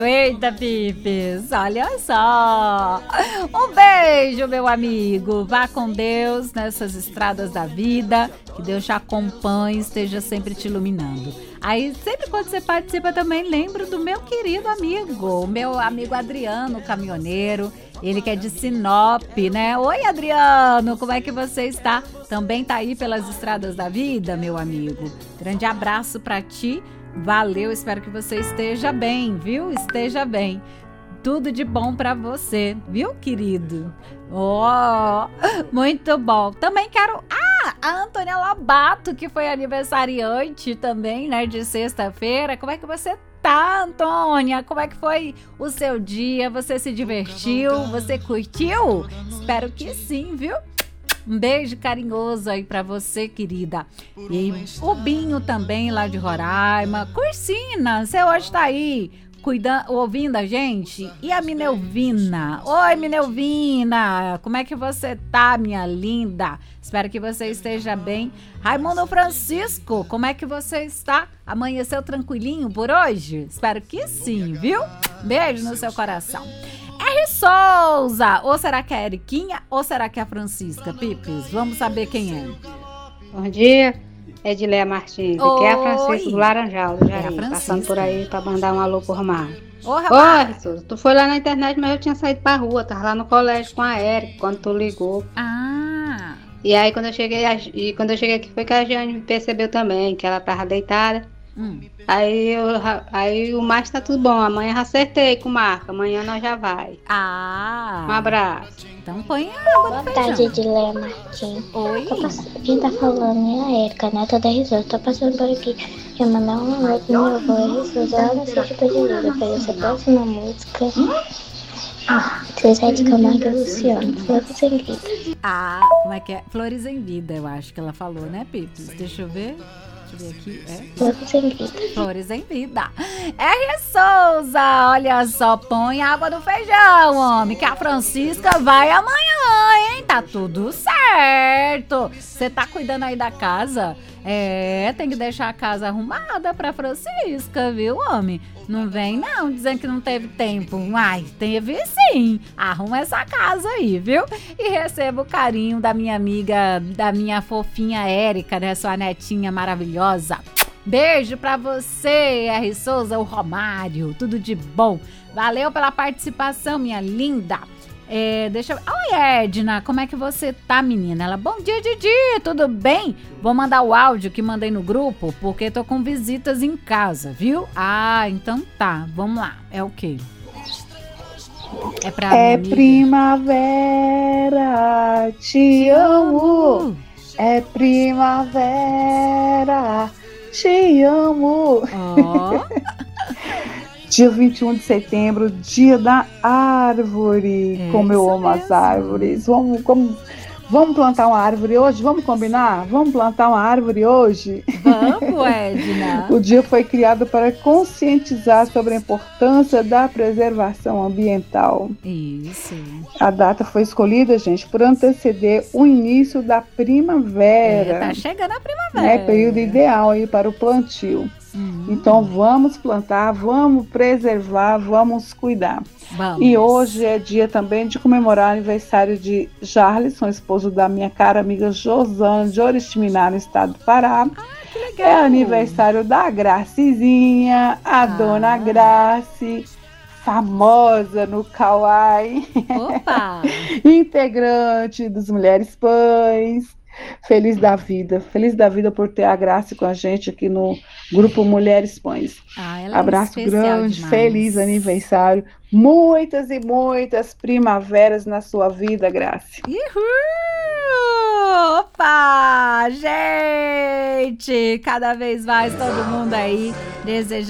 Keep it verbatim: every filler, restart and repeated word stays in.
Eita, Pipes, olha só. Um beijo, meu amigo. Vá com Deus nessas estradas da vida. Que Deus te acompanhe, esteja sempre te iluminando. Aí, sempre quando você participa também, lembro do meu querido amigo, o meu amigo Adriano, caminhoneiro. Ele que é de Sinop, né? Oi, Adriano, como é que você está? Também tá aí pelas estradas da vida, meu amigo. Grande abraço pra ti. Valeu, espero que você esteja bem, viu? Esteja bem. Tudo de bom pra você, viu, querido? Oh, muito bom. Também quero... Ah, a Antônia Lobato, que foi aniversariante também, né, de sexta-feira. Como é que você tá, Antônia? Como é que foi o seu dia? Você se divertiu? Você curtiu? Espero que sim, viu? Um beijo carinhoso aí pra você, querida. E o Binho também, lá de Roraima. Cursina, você hoje tá aí cuidando, ouvindo a gente? E a Minelvina? Oi, Minelvina! Como é que você tá, minha linda? Espero que você esteja bem. Raimundo Francisco, como é que você está? Amanheceu tranquilinho por hoje? Espero que sim, viu? Beijo no seu coração. R. Souza, ou será que é a Eriquinha ou será que é a Francisca? Pipes, vamos saber quem é. Bom dia, Edileia Martins, aqui é a Francisca do Laranjal, do Jari, é passando por aí para mandar um alô pro Romário. Ô, Romário. Ô, Souza, tu foi lá na internet, mas eu tinha saído pra rua, tava lá no colégio com a Érica, quando tu ligou. Ah. E aí quando eu cheguei, e quando eu cheguei aqui foi que a Jane me percebeu também, que ela tava deitada. Hum. Aí, eu, aí o Marcos tá tudo bom. Amanhã já acertei com o Marcos. Amanhã nós já vai. Ah. Um abraço. Então põe a água no feijão. Boa tarde, Edileia Martins. Oi. Pass... Quem tá falando é a Erika, né? Toda risada. Tô passando por aqui. Quer mandar um alô pro meu avô, Jesus. Ela não seja perdida. Pra essa próxima música. Ah, Zezé de Camargo e Luciano. Flores em Vida. Ah, como é que é? Flores em Vida, eu acho que ela falou, né, Pipes? Deixa eu ver. Deixa eu ver aqui. É. Flores em Vida. Flores em Vida. R. Souza, olha só, põe água no feijão, homem, que a Francisca vai amanhã, hein? Tá tudo certo. Você tá cuidando aí da casa? É, tem que deixar a casa arrumada pra Francisca, viu, homem? Não vem não, dizendo que não teve tempo. Ai, teve sim. Arruma essa casa aí, viu? E receba o carinho da minha amiga, da minha fofinha Érica, né? Sua netinha maravilhosa. Beijo pra você, R. Souza, o Romário. Tudo de bom. Valeu pela participação, minha linda. É, deixa eu... Oi, Edna, como é que você tá, menina? Ela, bom dia, Didi, tudo bem? Vou mandar o áudio que mandei no grupo, porque tô com visitas em casa, viu? Ah, então tá, vamos lá. É o quê? É pra É primavera, te amo. É primavera, te amo. Ó. Oh. Dia vinte e um de setembro, dia da árvore. É, como eu amo mesmo. As árvores. Vamos, como, vamos plantar uma árvore hoje? Vamos combinar? Vamos plantar uma árvore hoje? Vamos, Edna. O dia foi criado para conscientizar sobre a importância da preservação ambiental. Isso. A data foi escolhida, gente, por anteceder o início da primavera. É, tá chegando a primavera. É período ideal aí para o plantio. Uhum. Então vamos plantar, vamos preservar, vamos cuidar. Vamos. E hoje é dia também de comemorar o aniversário de Jarlisson, esposo da minha cara amiga Josana, de Oriximiná, no estado do Pará. Ah, que legal. É aniversário da Gracizinha, a ah. dona Grace, famosa no Kauai. Opa! Integrante dos Mulheres Pães. Feliz da vida, feliz da vida por ter a Graça com a gente aqui no grupo Mulheres Pães. Ah, ela abraço é grande, demais. Feliz aniversário, muitas e muitas primaveras na sua vida, Graça. Uhul! Opa! Gente, cada vez mais todo mundo aí desejando